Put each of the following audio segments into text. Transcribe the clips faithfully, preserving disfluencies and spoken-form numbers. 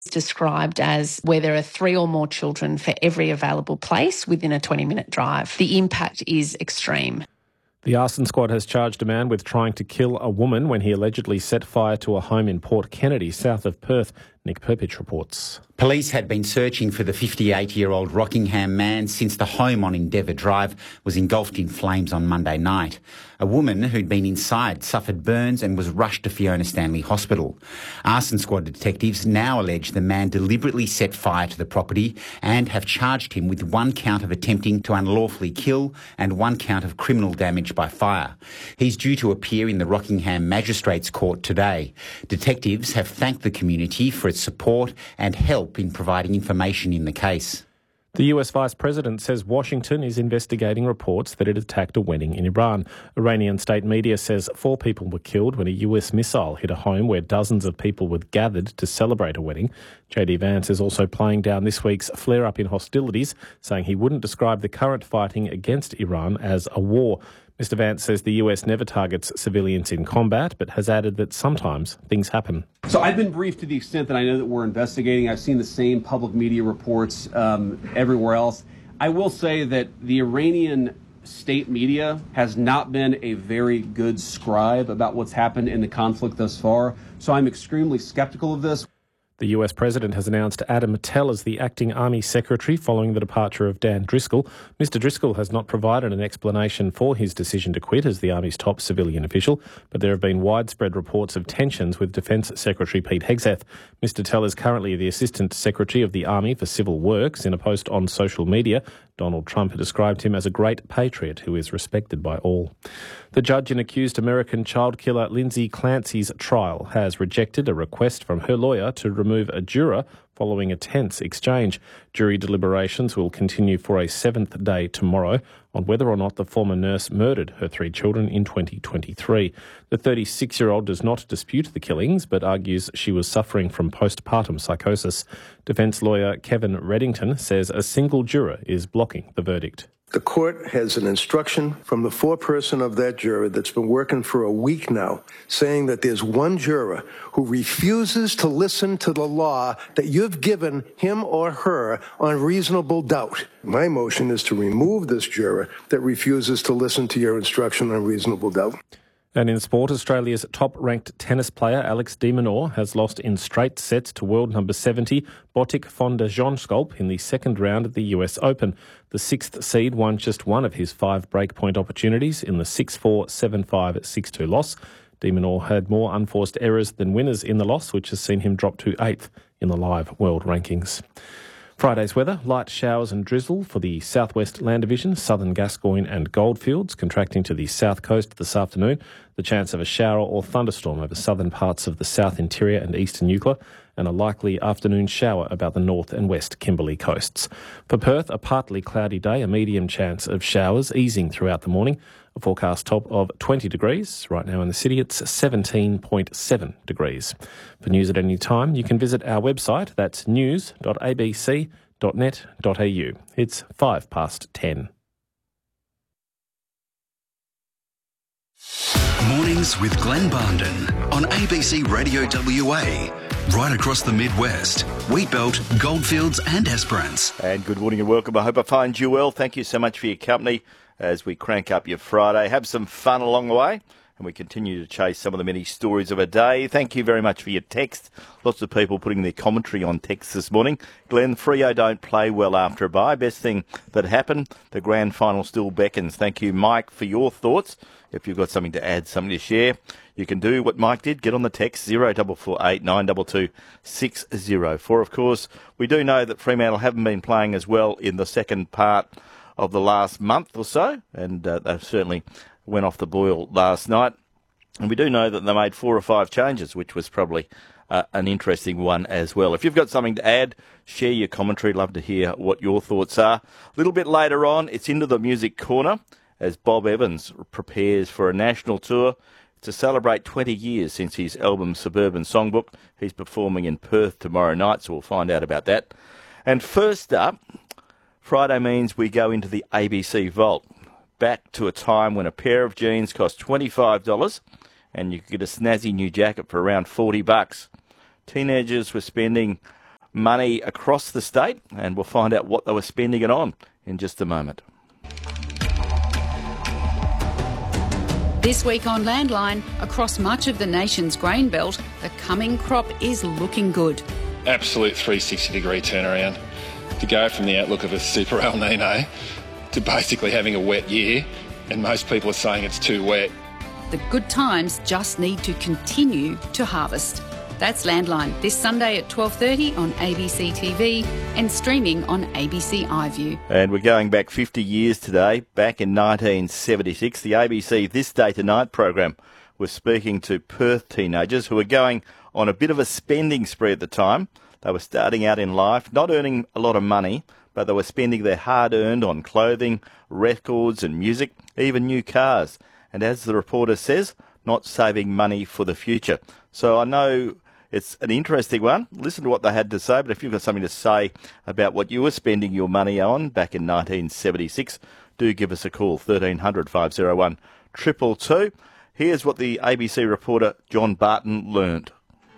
It's described as where there are three or more children for every available place within a twenty-minute drive. The impact is extreme. The arson squad has charged a man with trying to kill a woman when he allegedly set fire to a home in Port Kennedy, south of Perth. Nick Perpich reports. Police had been searching for the fifty-eight-year-old Rockingham man since the home on Endeavour Drive was engulfed in flames on Monday night. A woman who'd been inside suffered burns and was rushed to Fiona Stanley Hospital. Arson squad detectives now allege the man deliberately set fire to the property and have charged him with one count of attempting to unlawfully kill and one count of criminal damage by fire. He's due to appear in the Rockingham Magistrates Court today. Detectives have thanked the community for its support and help in providing information in the case. The U S Vice President says Washington is investigating reports that it attacked a wedding in Iran. Iranian state media says four people were killed when a U S missile hit a home where dozens of people were gathered to celebrate a wedding. J D Vance is also playing down this week's flare-up in hostilities, saying he wouldn't describe the current fighting against Iran as a war. Mister Vance says the U S never targets civilians in combat, but has added that sometimes things happen. So I've been briefed to the extent that I know that we're investigating. I've seen the same public media reports um, everywhere else. I will say that the Iranian state media has not been a very good scribe about what's happened in the conflict thus far. So I'm extremely skeptical of this. The U S President has announced Adam Mattel as the acting Army Secretary following the departure of Dan Driscoll. Mister Driscoll has not provided an explanation for his decision to quit as the Army's top civilian official, but there have been widespread reports of tensions with Defence Secretary Pete Hegseth. Mister Tell is currently the Assistant Secretary of the Army for Civil Works. In a post on social media, Donald Trump described him as a great patriot who is respected by all. The judge in accused American child killer Lindsay Clancy's trial has rejected a request from her lawyer to remove a juror following a tense exchange. Jury deliberations will continue for a seventh day tomorrow on whether or not the former nurse murdered her three children in twenty twenty-three. The thirty-six-year-old does not dispute the killings, but argues she was suffering from postpartum psychosis. Defence lawyer Kevin Reddington says a single juror is blocking the verdict. The court has an instruction from the foreperson of that juror that's been working for a week now, saying that there's one juror who refuses to listen to the law that you've given him or her on reasonable doubt. My motion is to remove this juror that refuses to listen to your instruction on reasonable doubt. And in sport, Australia's top-ranked tennis player Alex de Minaur has lost in straight sets to world number seventy, Botic von der Jonskop, in the second round of the U S Open. The sixth seed won just one of his five breakpoint opportunities in the six four, seven five, six two loss. De Minaur had more unforced errors than winners in the loss, which has seen him drop to eighth in the live world rankings. Friday's weather, light showers and drizzle for the southwest land division, southern Gascoyne and Goldfields, contracting to the south coast this afternoon. The chance of a shower or thunderstorm over southern parts of the south interior and eastern Eucla, and a likely afternoon shower about the north and west Kimberley coasts. For Perth, a partly cloudy day, a medium chance of showers easing throughout the morning. A forecast top of twenty degrees. Right now in the city, it's seventeen point seven degrees. For news at any time, you can visit our website. That's news dot a b c dot net dot a u. It's five past ten. Mornings with Glenn Barnden on A B C Radio W A. Right across the Midwest, Wheatbelt, Goldfields and Esperance. And good morning and welcome. I hope I find you well. Thank you so much for your company as we crank up your Friday. Have some fun along the way, and we continue to chase some of the many stories of a day. Thank you very much for your text. Lots of people putting their commentary on text this morning. Glenn, Freo don't play well after a bye. Best thing that happened, the grand final still beckons. Thank you, Mike, for your thoughts. If you've got something to add, something to share, you can do what Mike did. Get on the text, zero four four eight, nine two two, six zero four. Of course, we do know that Fremantle haven't been playing as well in the second part of the last month or so, and uh, they certainly went off the boil last night. And we do know that they made four or five changes, which was probably uh, an interesting one as well. If you've got something to add, share your commentary. Love to hear what your thoughts are. A little bit later on, it's into the music corner as Bob Evans prepares for a national tour to celebrate twenty years since his album Suburban Songbook. He's performing in Perth tomorrow night, so we'll find out about that. And first up, Friday means we go into the A B C vault, back to a time when a pair of jeans cost twenty-five dollars and you could get a snazzy new jacket for around forty bucks. Teenagers were spending money across the state, and we'll find out what they were spending it on in just a moment. This week on Landline, across much of the nation's grain belt, the coming crop is looking good. Absolute three hundred sixty degree turnaround. To go from the outlook of a super El Nino to basically having a wet year, and most people are saying it's too wet. The good times just need to continue to harvest. That's Landline, this Sunday at twelve thirty on A B C T V and streaming on A B C iView. And we're going back fifty years today. Back in nineteen seventy-six, the A B C This Day Tonight program was speaking to Perth teenagers who were going on a bit of a spending spree at the time. They were starting out in life, not earning a lot of money, but they were spending their hard-earned on clothing, records and music, even new cars. And as the reporter says, not saving money for the future. So I know it's an interesting one. Listen to what they had to say, but if you've got something to say about what you were spending your money on back in nineteen seventy-six, do give us a call, thirteen hundred, five oh one, two two two. Here's what the A B C reporter John Barton learned.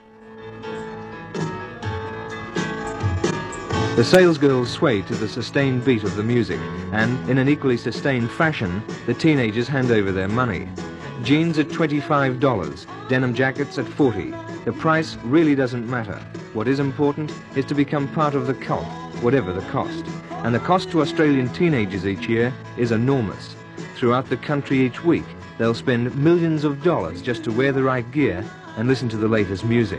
The salesgirls sway to the sustained beat of the music, and in an equally sustained fashion, the teenagers hand over their money. Jeans at twenty-five dollars, denim jackets at forty dollars. The price really doesn't matter. What is important is to become part of the cult, whatever the cost. And the cost to Australian teenagers each year is enormous. Throughout the country each week, they'll spend millions of dollars just to wear the right gear and listen to the latest music.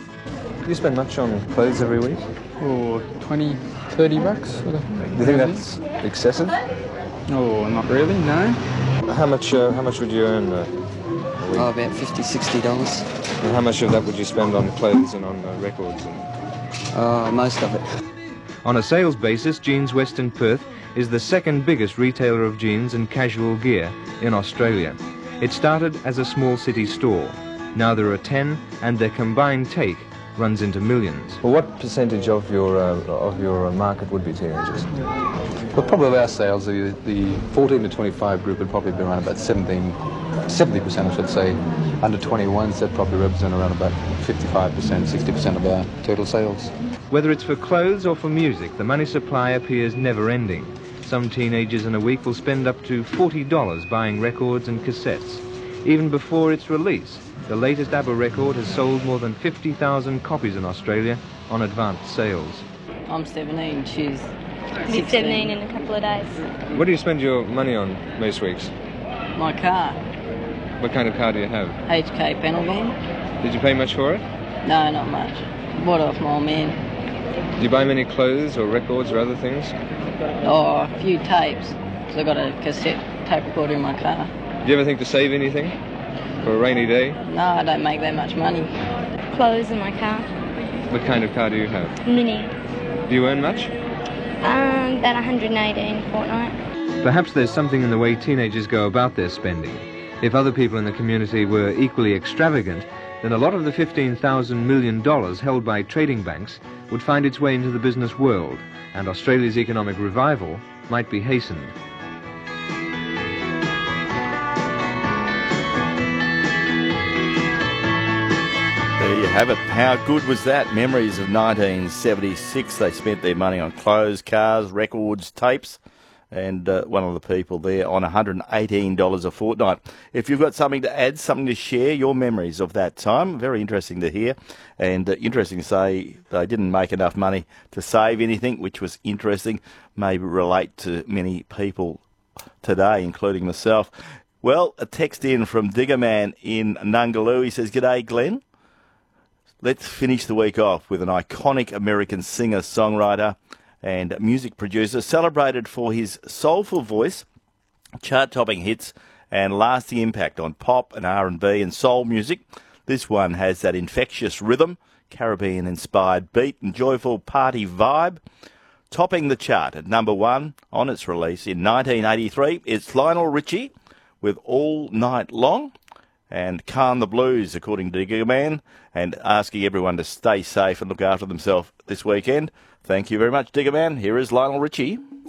Do you spend much on clothes every week? Oh, twenty, thirty bucks. Do you think that's excessive? Oh, not really, no. How much, uh, how much would you earn uh, a week? Oh, about fifty, sixty dollars. And how much of that would you spend on clothes and on uh, records? And... Uh, most of it. On a sales basis, Jeans Western Perth is the second biggest retailer of jeans and casual gear in Australia. It started as a small city store. Now there are ten, and their combined take runs into millions. Well, what percentage of your uh, of your market would be teenagers? Well, probably of our sales, the, the fourteen to twenty-five group would probably be around about seventeen, seventy percent, I should say. Under twenty-ones, that probably represent around about fifty-five percent, sixty percent of our total sales. Whether it's for clothes or for music, the money supply appears never-ending. Some teenagers in a week will spend up to forty dollars buying records and cassettes. Even before its release, the latest ABBA record has sold more than fifty thousand copies in Australia on advanced sales. I'm seventeen, she's Be seventeen in a couple of days. What do you spend your money on most weeks? My car. What kind of car do you have? H K panel van. Did you pay much for it? No, not much. Bought off my old man. Do you buy many clothes or records or other things? Oh, a few tapes. Because I got a cassette tape recorder in my car. Do you ever think to save anything for a rainy day? No, I don't make that much money. Clothes in my car. What kind of car do you have? Mini. Do you earn much? Um, about one hundred eighteen a fortnight. Perhaps there's something in the way teenagers go about their spending. If other people in the community were equally extravagant, then a lot of the fifteen thousand million dollars held by trading banks would find its way into the business world, and Australia's economic revival might be hastened. There you have it. How good was that? Memories of nineteen seventy-six. They spent their money on clothes, cars, records, tapes, and uh, one of the people there on one hundred eighteen dollars a fortnight. If you've got something to add, something to share, your memories of that time, very interesting to hear, and uh, interesting to say they didn't make enough money to save anything, which was interesting, maybe relate to many people today, including myself. Well, a text in from Diggerman in Nungaloo. He says, "G'day, Glenn. Let's finish the week off with an iconic American singer, songwriter and music producer, celebrated for his soulful voice, chart-topping hits and lasting impact on pop and R and B and soul music. This one has that infectious rhythm, Caribbean-inspired beat and joyful party vibe. Topping the chart at number one on its release in nineteen eighty-three, it's Lionel Richie with All Night Long and Calm the Blues, according to Diggerman, and asking everyone to stay safe and look after themselves this weekend. Thank you very much, Diggerman. Here is Lionel Richie.